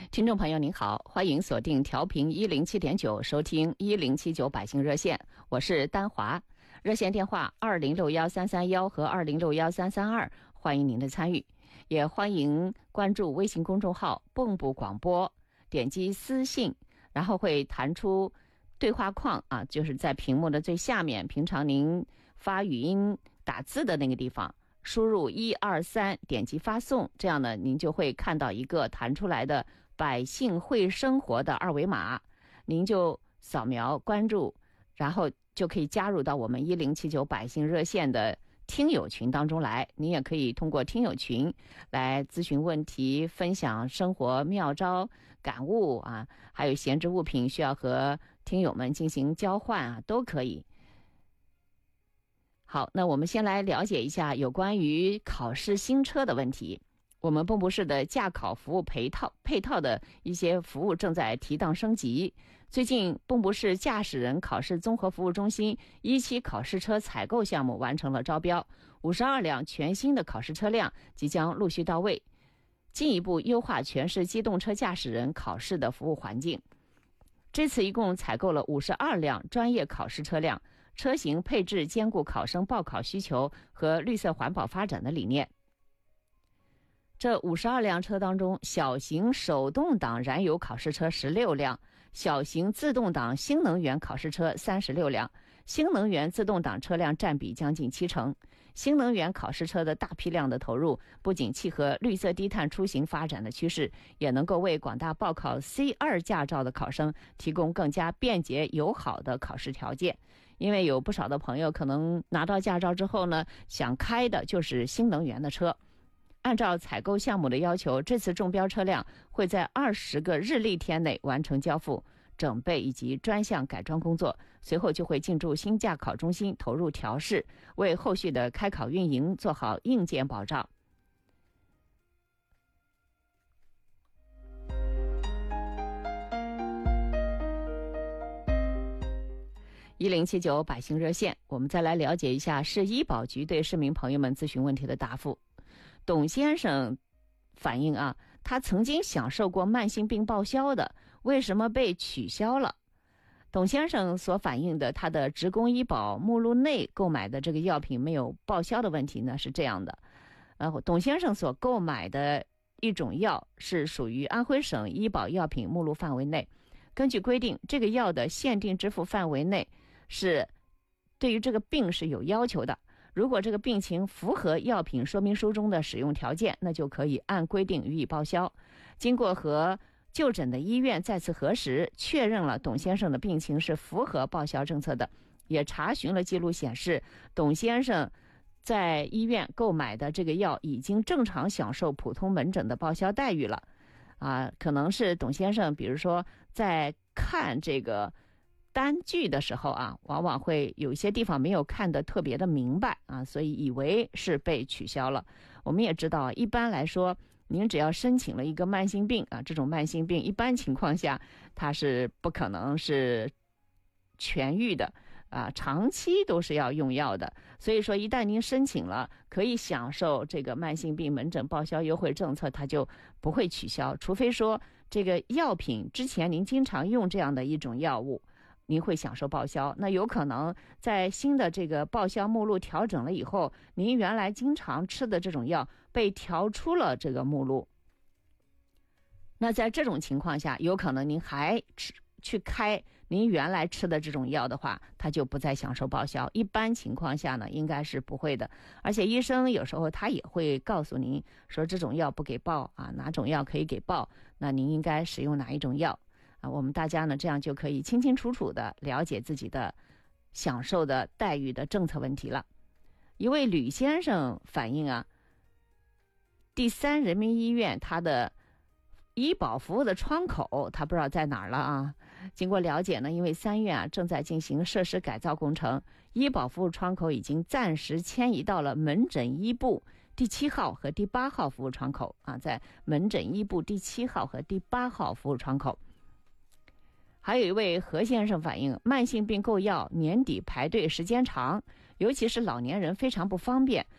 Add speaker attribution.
Speaker 1: 听众朋友您好，欢迎锁定调频107.9收听1079百姓热线，我是丹华。热线电话20613331和20613332，欢迎您的参与，也欢迎关注微信公众号蚌埠广播，点击私信，然后会弹出对话框啊，就是在屏幕的最下面，平常您发语音打字的那个地方，输入123，点击发送，这样呢，您就会看到一个弹出来的百姓会生活的二维码，您就扫描关注，然后就可以加入到我们1079百姓热线的听友群当中来。您也可以通过听友群来咨询问题，分享生活妙招感悟啊，还有闲置物品需要和听友们进行交换啊，都可以。好，那我们先来了解一下有关于考试新车的问题。我们蚌埠市的驾考服务配套的一些服务正在提档升级。最近，蚌埠市驾驶人考试综合服务中心1期考试车采购项目完成了招标，52辆全新的考试车辆即将陆续到位，进一步优化全市机动车驾驶人考试的服务环境。这次一共采购了52辆专业考试车辆，车型配置兼顾考生报考需求和绿色环保发展的理念。这52辆车当中，小型手动挡燃油考试车16辆，小型自动挡新能源考试车36辆，新能源自动挡车辆占比将近70%。新能源考试车的大批量的投入，不仅契合绿色低碳出行发展的趋势，也能够为广大报考 C2 驾照的考生提供更加便捷友好的考试条件。因为有不少的朋友可能拿到驾照之后呢，想开的就是新能源的车。按照采购项目的要求，这次中标车辆会在20个日历天内完成交付、整备以及专项改装工作，随后就会进驻新驾考中心投入调试，为后续的开考运营做好硬件保障。1079百姓热线，我们再来了解一下市医保局对市民朋友们咨询问题的答复。董先生反映啊，他曾经享受过慢性病报销的，为什么被取消了？董先生所反映的他的职工医保目录内购买的这个药品没有报销的问题呢，是这样的。董先生所购买的一种药是属于安徽省医保药品目录范围内，根据规定，这个药的限定支付范围内是对于这个病是有要求的。如果这个病情符合药品说明书中的使用条件，那就可以按规定予以报销。经过和就诊的医院再次核实，确认了董先生的病情是符合报销政策的，也查询了记录显示，董先生在医院购买的这个药已经正常享受普通门诊的报销待遇了。可能是董先生比如说在看这个单据的时候啊，往往会有一些地方没有看得特别的明白啊，所以以为是被取消了。我们也知道，一般来说，您只要申请了一个慢性病啊，这种慢性病一般情况下它是不可能是痊愈的啊，长期都是要用药的。所以说，一旦您申请了，可以享受这个慢性病门诊报销优惠政策，它就不会取消，除非说这个药品之前您经常用这样的一种药物，您会享受报销。那有可能在新的这个报销目录调整了以后，您原来经常吃的这种药被调出了这个目录。那在这种情况下，有可能您还去开您原来吃的这种药的话，它就不再享受报销。一般情况下呢，应该是不会的。而且医生有时候他也会告诉您说，这种药不给报啊，哪种药可以给报，那您应该使用哪一种药。我们大家呢，这样就可以清清楚楚的了解自己的享受的待遇的政策问题了。一位吕先生反映啊，第3人民医院他的医保服务的窗口他不知道在哪儿了啊。经过了解呢，因为3院正在进行设施改造工程，医保服务窗口已经暂时迁移到了门诊医部第7号和第8号服务窗口啊，在门诊医部第7号和第8号服务窗口。还有一位何先生反映，慢性病购药年底排队时间长，尤其是老年人非常不方便，